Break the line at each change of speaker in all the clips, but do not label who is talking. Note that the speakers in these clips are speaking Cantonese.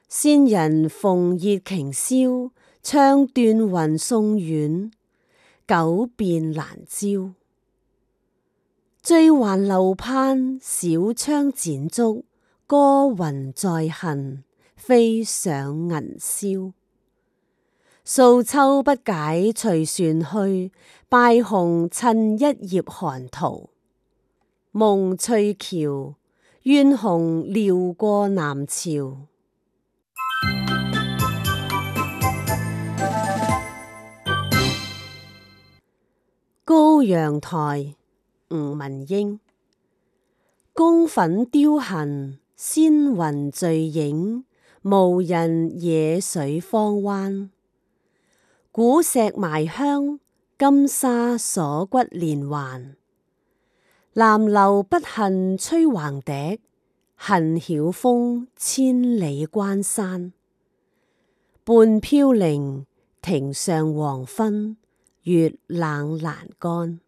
仙人逢熱瓊霄，唱斷雲送遠，久變難招。醉還樓畔小窗剪燭，歌雲在恨，飛上銀霄。數秋不解隨船去，敗鴻趁一葉寒桃。夢翠橋，怨鴻撩過南朝。高陽台，吳文英。宮粉凋痕，仙雲墜影，無人野水荒灣。古石埋香，金沙鎖骨連環。南樓不恨吹橫笛，恨曉風千里關山。半飄零，庭上黃昏，月冷闌干。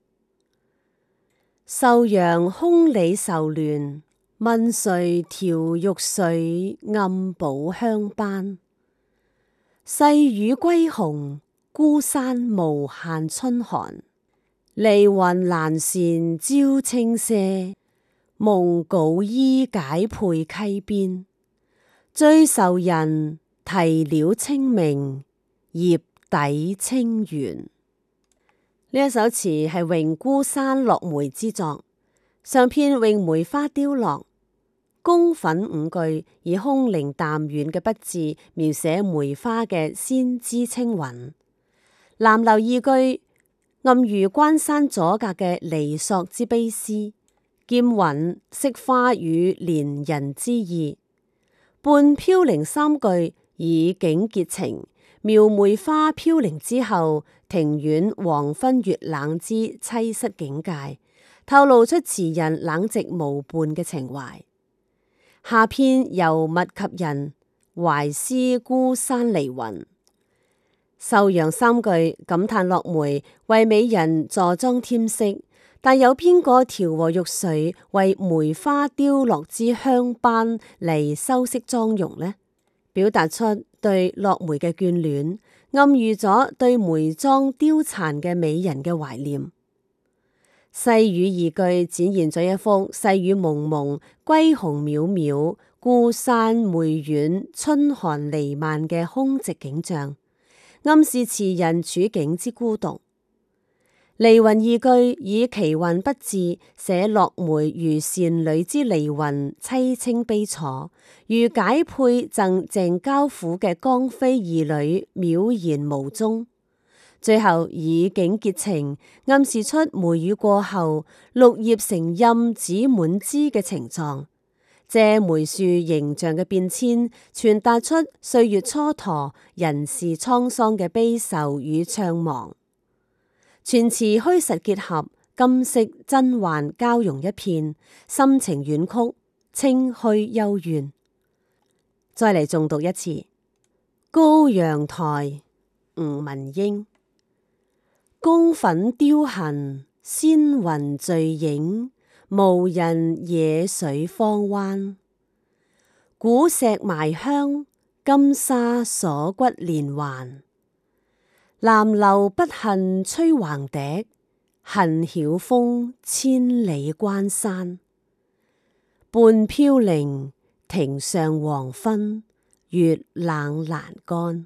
壽陽空里愁亂，問誰調玉水，暗補香斑。細雨歸鴻，孤山無限春寒。離雲闌珊照清舍，蒙稿衣解佩溪邊。最愁人，啼鳥清明，葉底清圓。呢一首詞係詠孤山落梅之作，上片詠梅花凋落，宮粉五句以空靈淡遠嘅筆致描寫梅花嘅仙姿清韻。南樓二句暗喻關山阻隔嘅離索之悲思，兼韻惜花與憐人之意。半飄零三句以景結情，描梅花飄零之後，庭院黃昏月冷之淒失境界，透露出詞人冷寂無伴嘅情懷。下片由物及人，懷思孤山離雲。壽陽三句感嘆落梅為美人坐妝添色，但有邊個調和玉水為梅花凋落之香斑嚟修飾妝容呢？表達出對落梅嘅眷戀，暗喻咗對梅妝凋殘嘅美人嘅懷念。細雨二句展現咗一幅細雨濛濛、歸鴻渺渺、孤山梅遠、春寒瀰漫嘅空寂景象，暗示詞人處境之孤獨。離雲二句以奇幻筆致寫落梅如倩女之離雲，淒清悲楚；如解佩贈鄭交府嘅江妃二女，渺然無蹤。最後以景結情，暗示出梅雨過後綠葉成蔭子滿枝嘅情狀，借梅樹形象嘅變遷，傳達出歲月蹉跎、人事滄桑嘅悲愁與悵惘。全詞虛實結合，今昔真幻交融一片，心情婉曲，清虛幽怨。再嚟重讀一次《高陽台》，吳文英。宮粉凋痕，仙雲墜影，無人野水荒灣。古石埋香，金沙鎖骨連環。南樓不恨吹橫笛，恨曉風千里關山。半飄零，庭上黃昏，月冷闌干。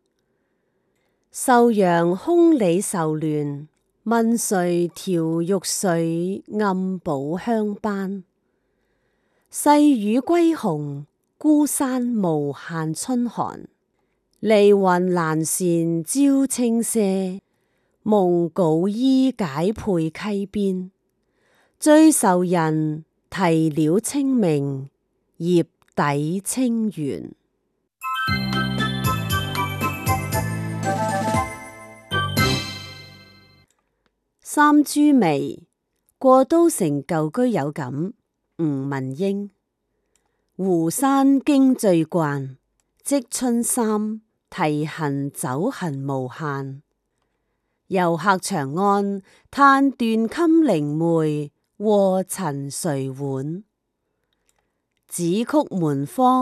壽陽空里愁亂，問誰調玉水，暗補香斑。細雨歸鴻，孤山無限春寒。離雲闌珊照清舍，蒙稿衣解佩溪邊。最愁人，啼鳥清明，葉底清圓。三株薇，過都城舊居有感，吳文英。湖山經醉慣，織春衫，啼痕酒痕無限。遊客長安，嘆斷衾靈梅，禍陳誰碗。紫曲門芳